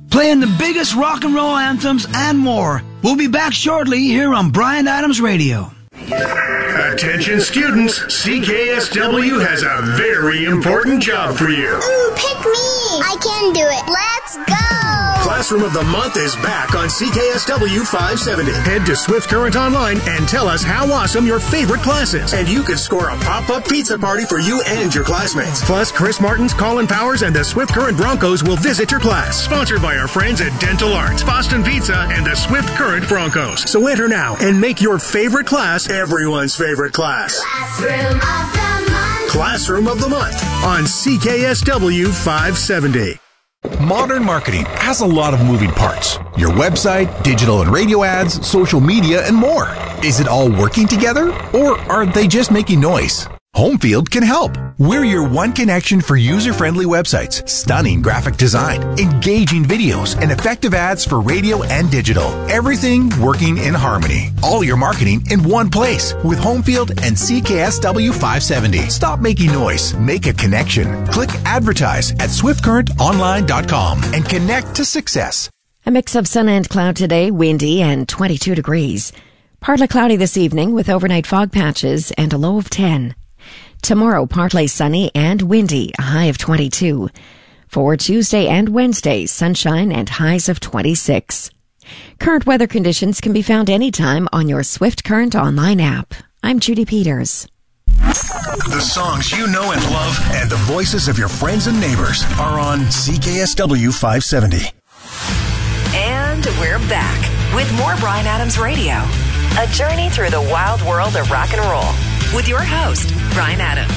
playing the biggest rock and roll anthems and more. We'll be back shortly here on Bryan Adams Radio. Attention students, CKSW has a very important job for you. Ooh, pick me! I can do it. Let's go! Classroom of the Month is back on CKSW 570. Head to Swift Current Online and tell us how awesome your favorite class is. And you could score a pop-up pizza party for you and your classmates. Plus, Chris Martins, Colin Powers, and the Swift Current Broncos will visit your class. Sponsored by our friends at Dental Arts, Boston Pizza, and the Swift Current Broncos. So enter now and make your favorite class everyone's favorite class. Classroom of the Month. Classroom of the Month on CKSW 570. Modern marketing has a lot of moving parts. Your website, digital and radio ads, social media, and more. Is it all working together? Or are they just making noise? Homefield can help. We're your one connection for user-friendly websites, stunning graphic design, engaging videos, and effective ads for radio and digital. Everything working in harmony. All your marketing in one place with Homefield and CKSW 570. Stop making noise. Make a connection. Click advertise at swiftcurrentonline.com and connect to success. A mix of sun and cloud today, windy and 22 degrees. Partly cloudy this evening with overnight fog patches and a low of 10. Tomorrow, partly sunny and windy, a high of 22. For Tuesday and Wednesday, sunshine and highs of 26. Current weather conditions can be found anytime on your Swift Current Online app. I'm Judy Peters. The songs you know and love and the voices of your friends and neighbors are on CKSW 570. And we're back with more Bryan Adams Radio. A journey through the wild world of rock and roll with your host, Bryan Adams.